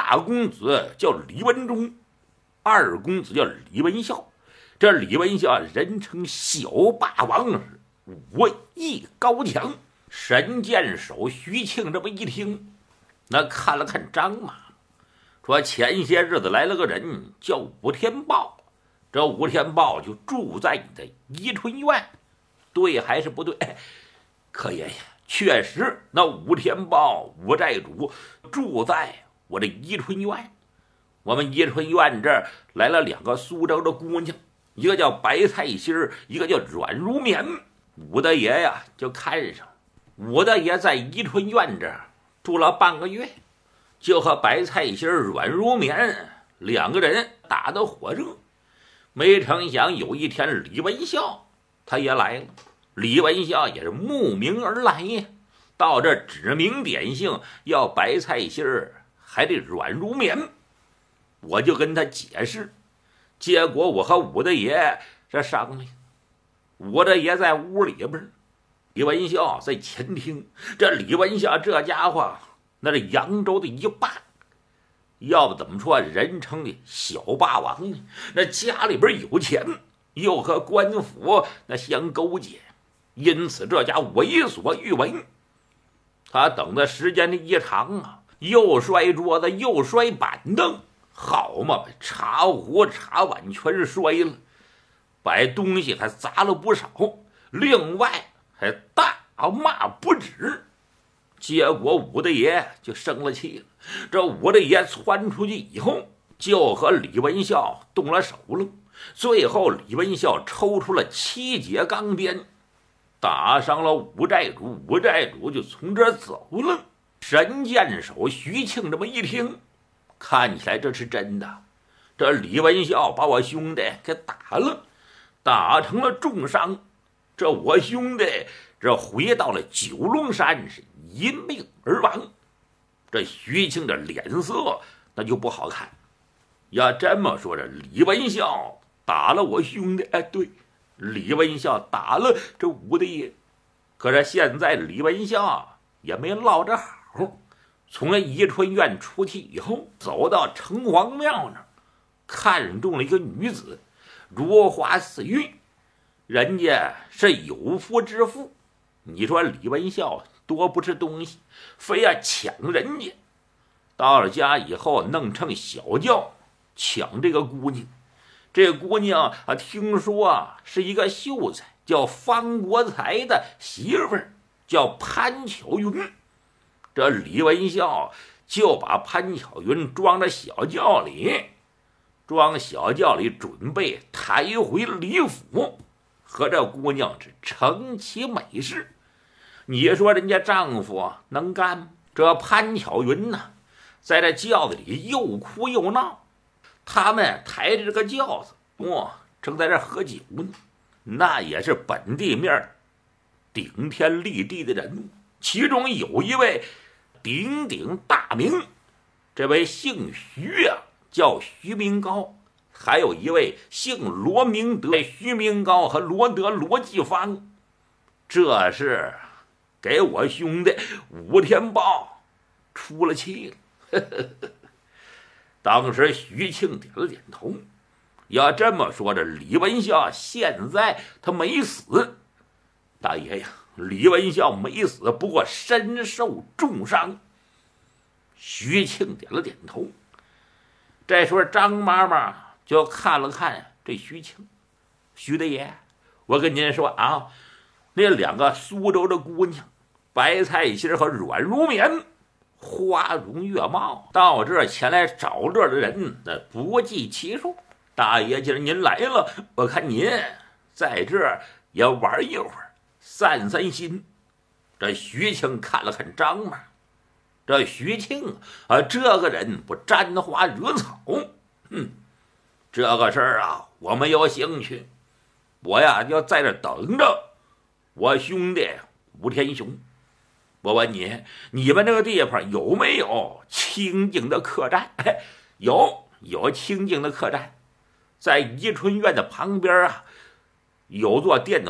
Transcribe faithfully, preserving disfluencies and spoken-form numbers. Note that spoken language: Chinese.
大公子叫李文忠，二公子叫李文孝。这李文孝人称小霸王，武艺高强。神箭手徐庆这么一听，那看了看张马，说前些日子来了个人叫武天豹，这武天豹就住在你的宜春院，对还是不对？可爷爷，确实那武天豹武寨主住在我的宜春院。我们宜春院这儿来了两个苏州的姑娘，一个叫白菜心儿，一个叫软如棉。武大爷呀就看上武大爷在宜春院这儿住了半个月，就和白菜心儿软如棉两个人打得火热。没成想有一天李文孝他也来了，李文孝也是慕名而来呀，到这指名点姓要白菜心儿还得软如棉。我就跟他解释，结果我和武大爷这商量，武大爷在屋里边，李文孝在前厅。这李文孝这家伙那是扬州的一霸，要不怎么说人称的小霸王呢？那家里边有钱，又和官府那相勾结，因此这家为所欲为。他等的时间的一长啊，又摔桌子又摔板凳，好嘛，茶壶茶碗全摔了，把东西还砸了不少，另外还大骂不止。结果武大爷就生了气了，这武大爷窜出去以后就和李文孝动了手了。最后李文孝抽出了七节钢鞭，打伤了武寨主，武寨主就从这儿走了。神箭手徐庆这么一听，看起来这是真的，这李文孝把我兄弟给打了，打成了重伤。这我兄弟这回到了九龙山，是因病而亡。这徐庆的脸色那就不好看。要这么说，这李文孝打了我兄弟，哎，对，李文孝打了这武大爷。可是现在李文孝也没落着好，从那宜春院出去以后，走到城隍庙那儿，看中了一个女子，如花似玉，人家是有夫之妇。你说李文孝多不是东西，非要抢人家。到了家以后，弄成小轿抢这个姑娘。这姑娘啊，听说啊是一个秀才，叫方国才的媳妇儿，叫潘巧云。这李文孝就把潘巧云装在小轿里，装小轿里准备抬回李府，和这姑娘是成其美事。你说人家丈夫能干吗？这潘巧云呢，在这轿子里又哭又闹。他们抬着这个轿子，哇，正在这喝酒呢。那也是本地面顶天立地的人物，其中有一位鼎鼎大名，这位姓徐啊，叫徐明高；还有一位姓罗明德，徐明高和罗德罗继芳。这是给我兄弟武天豹出了气了。当时徐庆点了点头。要这么说，这李文孝现在他没死，大爷呀，李文孝没死，不过身受重伤。徐庆点了点头。这时候张妈妈就看了看这徐庆，徐大爷，我跟您说啊，那两个苏州的姑娘白菜心和软如棉，花容月貌，到这儿前来找乐的人那不计其数。大爷，既然您来了，我看您在这儿也玩一会儿，散散心。这徐庆看了看张妈，这徐庆啊，这个人不沾花惹草，嗯，这个事儿啊，我没有兴趣。我呀要在这等着我兄弟吴天雄。我问你，你们这个地方有没有清静的客栈？有，有清静的客栈，在宜春院的旁边啊，有座电子